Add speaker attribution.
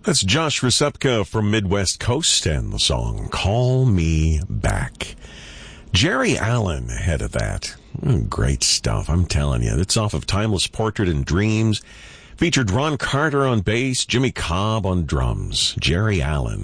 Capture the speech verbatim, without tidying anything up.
Speaker 1: That's Josh Resupka from Midwest Coast and the song Call Me Back. Jerry Allen ahead of that. Mm, great stuff, I'm telling you. It's off of Timeless Portrait and Dreams. Featured Ron Carter on bass, Jimmy Cobb on drums. Jerry Allen